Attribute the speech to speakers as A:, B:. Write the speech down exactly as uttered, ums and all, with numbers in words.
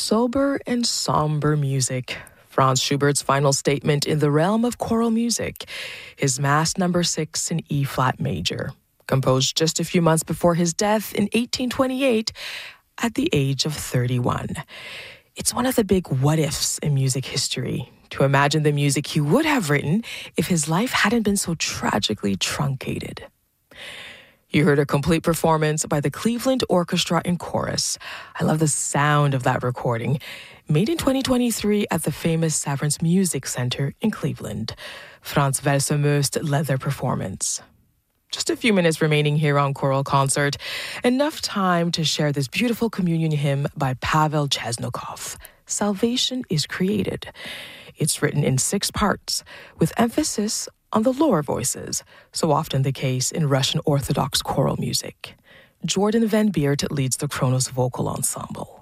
A: Sober and somber music. Franz Schubert's final statement in the realm of choral music, his Mass number six in E-flat major, composed just a few months before his death in eighteen twenty-eight at the age of thirty-one. It's one of the big what-ifs in music history, to imagine the music he would have written if his life hadn't been so tragically truncated. You heard a complete performance by the Cleveland Orchestra and Chorus. I love the sound of that recording, made in twenty twenty-three at the famous Saverns Music Center in Cleveland. Frans Welser-Möst led their performance. Just a few minutes remaining here on Choral Concert. Enough time to share this beautiful communion hymn by Pavel Chesnokov, Salvation is Created. It's written in six parts, with emphasis on the lower voices, so often the case in Russian Orthodox choral music. Jordan Van Beert leads the Kronos Vocal Ensemble.